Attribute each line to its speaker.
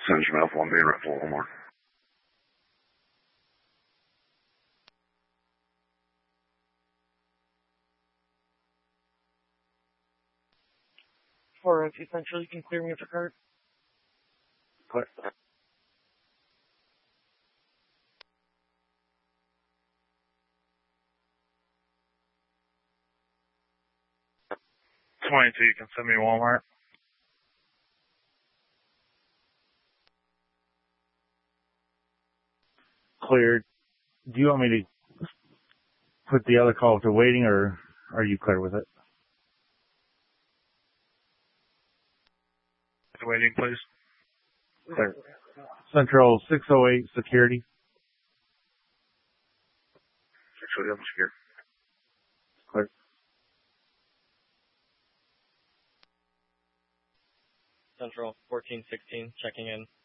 Speaker 1: Central Alpha 1 being Red Bull, one more.
Speaker 2: For Central, you can clear me with your card.
Speaker 1: Clear.
Speaker 2: 22, you can send me Walmart.
Speaker 3: Cleared. Do you want me to put the other call to waiting, or are you clear with it?
Speaker 2: Waiting, please.
Speaker 3: Clear. Central 608 security.
Speaker 1: 608 secure.
Speaker 3: Clear.
Speaker 4: Central 1416 checking in.